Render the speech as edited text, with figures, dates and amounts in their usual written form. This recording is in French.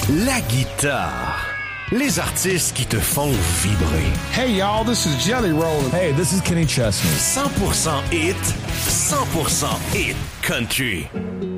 La guitare. Les artistes qui te font vibrer. Hey y'all, this is Jelly Roll. Hey, this is Kenny Chesney. 100% hit, 100% hit country.